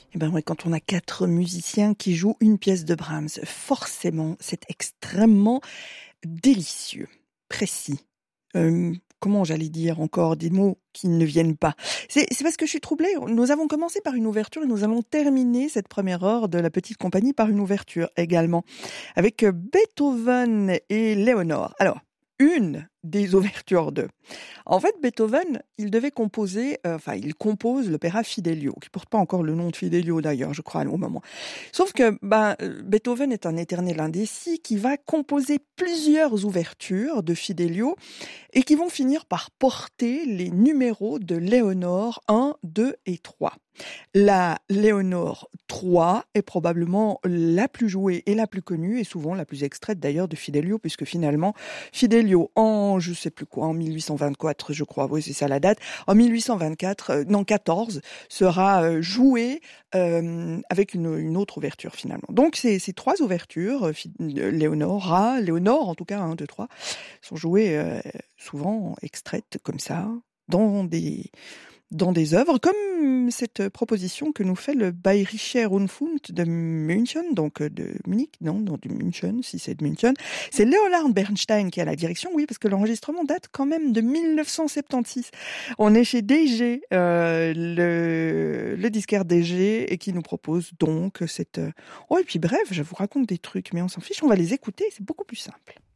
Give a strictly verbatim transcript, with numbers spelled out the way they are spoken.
Eh ben ouais, quand on a quatre musiciens qui jouent une pièce de Brahms, forcément, c'est extrêmement délicieux, précis. Euh, comment j'allais dire encore des mots qui ne viennent pas. C'est, c'est parce que je suis troublée. Nous avons commencé par une ouverture et nous allons terminer cette première heure de la petite compagnie par une ouverture également, avec Beethoven et Léonore. Alors, une des ouvertures d'eux. En fait, Beethoven, il devait composer, euh, enfin, il compose l'opéra Fidelio, qui porte pas encore le nom de Fidelio d'ailleurs, je crois, au moment. Sauf que ben, Beethoven est un éternel indécis qui va composer plusieurs ouvertures de Fidelio et qui vont finir par porter les numéros de Léonore un, deux et trois. La Léonore trois est probablement la plus jouée et la plus connue et souvent la plus extraite d'ailleurs de Fidelio, puisque finalement Fidelio en je sais plus quoi, en mille huit cent vingt-quatre je crois, oui c'est ça la date, en mille huit cent vingt-quatre, euh, non quatorze, sera euh, joué euh, avec une, une autre ouverture finalement. Donc ces, ces trois ouvertures, euh, Léonore, A, Léonore en tout cas, un, deux, trois, sont jouées euh, souvent extraites comme ça, dans des... dans des œuvres, comme cette proposition que nous fait le Bayerischer Rundfunk de München, donc de Munich, non, non, de München, si c'est de München. C'est Leonard Bernstein qui a la direction, oui, parce que l'enregistrement date quand même de mille neuf cent soixante-seize. On est chez D G, euh, le, le disquaire D G, et qui nous propose donc cette... Oh, et puis bref, je vous raconte des trucs, mais on s'en fiche, on va les écouter, c'est beaucoup plus simple.